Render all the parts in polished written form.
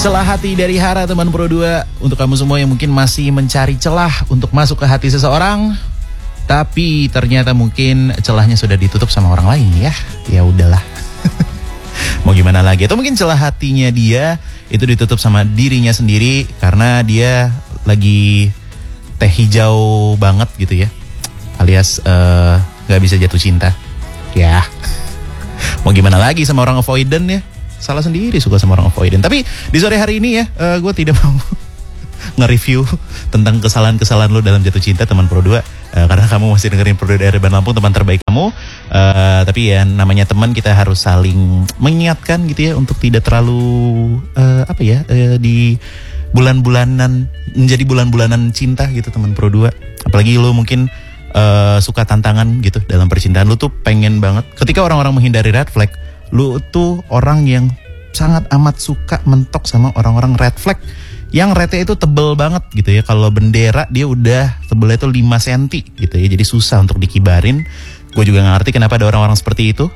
Celah hati dari Hara, teman Pro 2. Untuk kamu semua yang mungkin masih mencari celah untuk masuk ke hati seseorang, tapi ternyata mungkin celahnya sudah ditutup sama orang lain ya. Ya udahlah. Mau gimana lagi? Atau mungkin celah hatinya dia itu ditutup sama dirinya sendiri karena dia lagi teh hijau banget gitu ya. Alias gak bisa jatuh cinta. Ya. Mau gimana lagi sama orang avoidant ya? Salah sendiri suka sama orang avoidant. Tapi di sore hari ini ya, gue tidak mau nge-review tentang kesalahan-kesalahan lo dalam jatuh cinta, teman Pro 2. Karena kamu masih dengerin Pro 2 dari Ban Lampung, teman terbaik kamu. Tapi ya namanya teman, kita harus saling mengingatkan gitu ya, untuk tidak terlalu di bulan-bulanan, menjadi bulan-bulanan cinta gitu, teman Pro 2. Apalagi lo mungkin suka tantangan gitu dalam percintaan. Lo tuh pengen banget ketika orang-orang menghindari red flag, lu tuh orang yang sangat amat suka mentok sama orang-orang red flag yang rednya itu tebel banget gitu ya. Kalau bendera dia udah tebelnya itu 5 cm gitu ya. Jadi susah untuk dikibarin. Gue juga gak ngerti kenapa ada orang-orang seperti itu.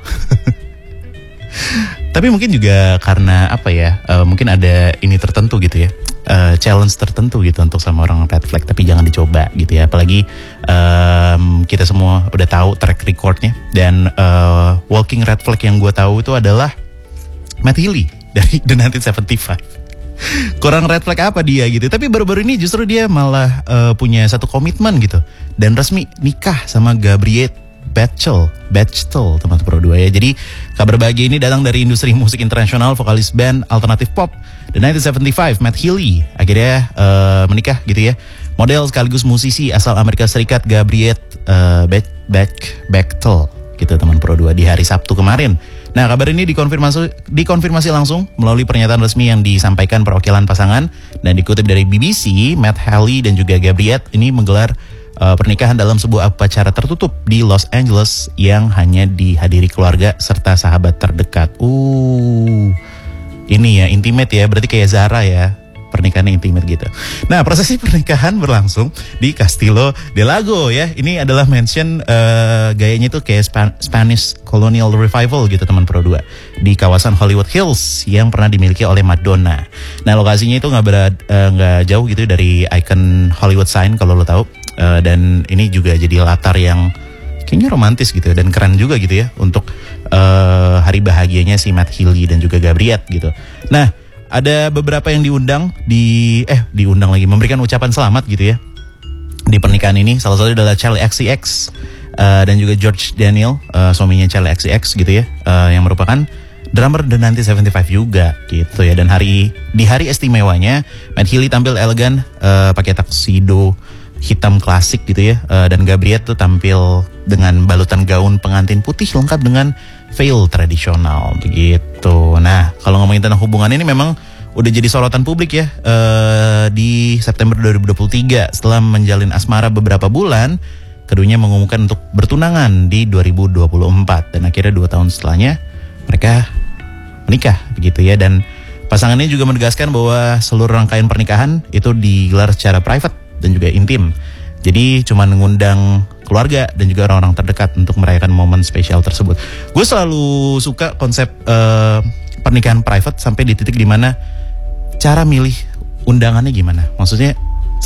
Tapi mungkin juga karena mungkin ada ini tertentu gitu ya, challenge tertentu gitu untuk sama orang red flag. Tapi jangan dicoba gitu ya. Apalagi kita semua udah tahu track recordnya. Dan walking red flag yang gue tahu itu adalah Matt Healy dari The 1975. Kurang red flag apa dia gitu. Tapi baru-baru ini justru dia malah punya satu komitmen gitu. Dan resmi nikah sama Gabrielle Bechtel, teman Pro 2 ya. Jadi kabar bahagia ini datang dari industri musik internasional. Vokalis band alternatif pop The 1975, Matt Healy, akhirnya menikah gitu ya. Model sekaligus musisi asal Amerika Serikat Gabrielle Bechtel gitu, teman Pro 2, di hari Sabtu kemarin. Nah, kabar ini dikonfirmasi langsung melalui pernyataan resmi yang disampaikan perwakilan pasangan. Dan dikutip dari BBC, Matt Healy dan juga Gabrielle ini menggelar pernikahan dalam sebuah acara tertutup di Los Angeles yang hanya dihadiri keluarga serta sahabat terdekat. Ini ya intimate ya, berarti kayak Zara ya, pernikahannya intimate gitu. Nah, prosesi pernikahan berlangsung di Castillo del Lago ya. Ini adalah mansion gayanya itu kayak Spanish Colonial Revival gitu, teman Pro 2, di kawasan Hollywood Hills yang pernah dimiliki oleh Madonna. Nah, lokasinya itu nggak jauh gitu dari ikon Hollywood sign kalau lo tahu. Dan ini juga jadi latar yang kayaknya romantis gitu dan keren juga gitu ya untuk hari bahagianya si Matt Healy dan juga Gabrielle gitu. Nah, ada beberapa yang diundang lagi memberikan ucapan selamat gitu ya di pernikahan ini. Salah satu adalah Charli XCX dan juga George Daniel, suaminya Charli XCX gitu ya, yang merupakan drummer The 1975 juga gitu ya. Dan di hari istimewanya, Matt Healy tampil elegan pakai tuxedo hitam klasik gitu ya, dan Gabrielle tuh tampil dengan balutan gaun pengantin putih lengkap dengan veil tradisional begitu. Nah, kalau ngomongin tentang hubungan ini memang udah jadi sorotan publik ya. Di September 2023 setelah menjalin asmara beberapa bulan, keduanya mengumumkan untuk bertunangan di 2024 dan akhirnya 2 tahun setelahnya mereka menikah begitu ya. Dan pasangan ini juga menegaskan bahwa seluruh rangkaian pernikahan itu digelar secara private dan juga intim. Jadi cuma mengundang keluarga dan juga orang-orang terdekat untuk merayakan momen spesial tersebut. Gue selalu suka konsep pernikahan private sampai di titik dimana cara milih undangannya gimana. Maksudnya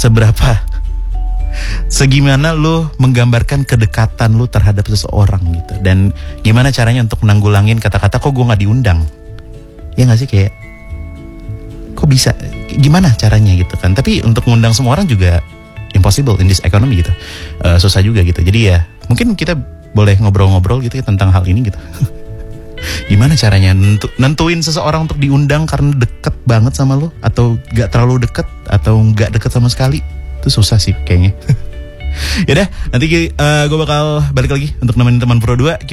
segimana lo menggambarkan kedekatan lo terhadap seseorang gitu. Dan gimana caranya untuk menanggulangin kata-kata kok gue gak diundang. Ya gak sih, kayak kok bisa, gimana caranya gitu kan. Tapi untuk mengundang semua orang juga impossible in this economy gitu, susah juga gitu. Jadi ya mungkin kita boleh ngobrol-ngobrol gitu ya tentang hal ini gitu. Gimana caranya nentuin seseorang untuk diundang karena deket banget sama lo, atau gak terlalu deket, atau gak deket sama sekali. Itu susah sih kayaknya. Yaudah, nanti gue bakal balik lagi untuk nemenin teman Pro 2.